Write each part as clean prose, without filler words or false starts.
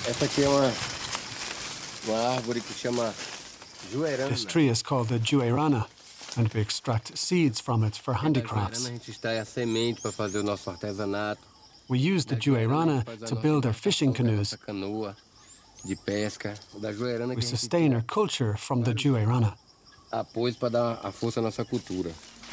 Essa aqui é uma árvore que chama juerana. This tree is called the juerana, and we extract seeds from it for handicrafts. A gente extrai a semente para fazer o nosso artesanato. We use the juerana to build our fishing canoes. Canoa de pesca. Da juerana We que a gente sustain our culture from the juerana. apoios para dar a força à nossa cultura.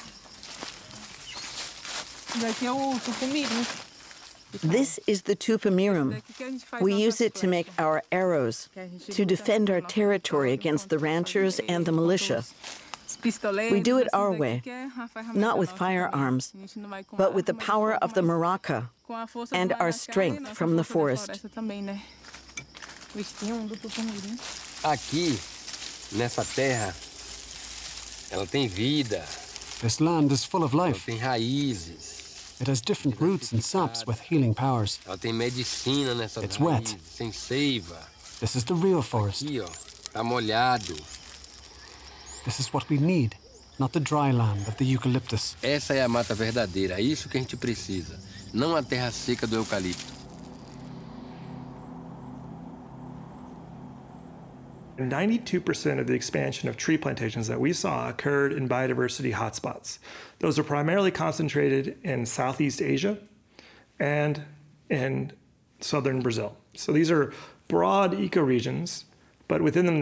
This is the tupamirum. We use it to make our arrows, to defend our territory against the ranchers and the militia. We do it our way, not with firearms, but with the power of the maraca and our strength from the forest. Aqui, nessa terra, ela tem vida. This land is full of Ela life. tem raízes. It has different roots and saps with healing powers. Ela tem medicina nessas It's wet. raízes, tem seiva. This is the real forest. Aqui, ó, tá molhado. This is what we need, not the dry land of the eucalyptus. Essa é a mata verdadeira, é isso que a gente precisa, não a terra seca do eucalipto. 92% of the expansion of tree plantations that we saw occurred in biodiversity hotspots. Those are primarily concentrated in Southeast Asia and in southern Brazil. So these are broad ecoregions, but within them